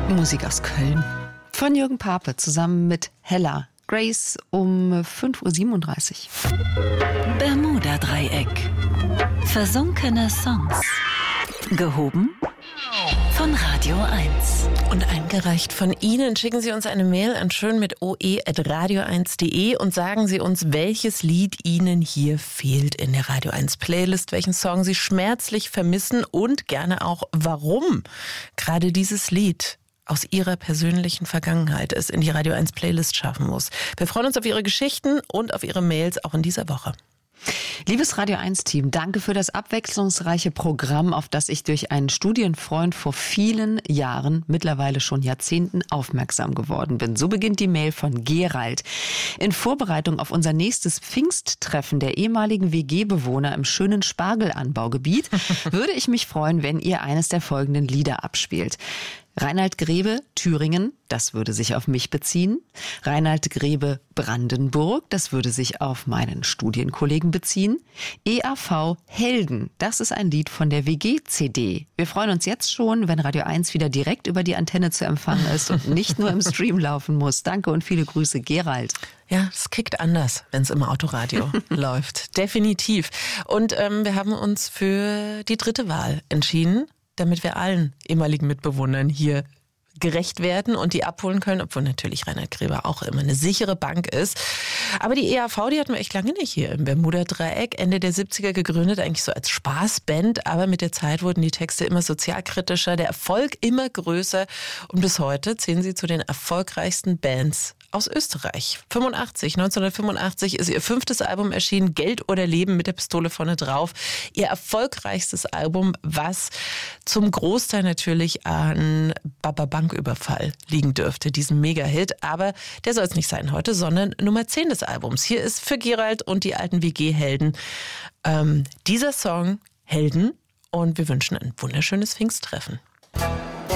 Musik aus Köln. Von Jürgen Pape zusammen mit Hella. Grace um 5.37 Uhr. Bermuda-Dreieck. Versunkene Songs. Gehoben von Radio 1. Und eingereicht von Ihnen. Schicken Sie uns eine Mail an schön mit oe@radio1.de und sagen Sie uns, welches Lied Ihnen hier fehlt in der Radio 1 Playlist, welchen Song Sie schmerzlich vermissen und gerne auch, warum gerade dieses Lied aus Ihrer persönlichen Vergangenheit es in die Radio 1 Playlist schaffen muss. Wir freuen uns auf Ihre Geschichten und auf Ihre Mails auch in dieser Woche. Liebes Radio 1-Team, danke für das abwechslungsreiche Programm, auf das ich durch einen Studienfreund vor vielen Jahren, mittlerweile schon Jahrzehnten, aufmerksam geworden bin. So beginnt die Mail von Gerald. In Vorbereitung auf unser nächstes Pfingsttreffen der ehemaligen WG-Bewohner im schönen Spargelanbaugebiet würde ich mich freuen, wenn ihr eines der folgenden Lieder abspielt. Reinhard Grebe, Thüringen, das würde sich auf mich beziehen. Reinhard Grebe, Brandenburg, das würde sich auf meinen Studienkollegen beziehen. EAV Helden, das ist ein Lied von der WG-CD. Wir freuen uns jetzt schon, wenn Radio 1 wieder direkt über die Antenne zu empfangen ist und nicht nur im Stream laufen muss. Danke und viele Grüße, Gerald. Ja, es kickt anders, wenn es im Autoradio läuft. Definitiv. Und wir haben uns für die dritte Wahl entschieden, damit wir allen ehemaligen Mitbewohnern hier gerecht werden und die abholen können, obwohl natürlich Reinhard Grebe auch immer eine sichere Bank ist. Aber die EAV, die hatten wir echt lange nicht hier im Bermuda-Dreieck. Ende der 70er gegründet, eigentlich so als Spaßband, aber mit der Zeit wurden die Texte immer sozialkritischer, der Erfolg immer größer und bis heute zählen sie zu den erfolgreichsten Bands aus Österreich. 1985 ist ihr 5. Album erschienen, Geld oder Leben mit der Pistole vorne drauf. Ihr erfolgreichstes Album, was zum Großteil natürlich an Baba Banküberfall liegen dürfte, diesem Mega-Hit. Aber der soll es nicht sein heute, sondern Nummer 10 des Albums. Hier ist für Gerald und die alten WG-Helden dieser Song Helden und wir wünschen ein wunderschönes Pfingsttreffen.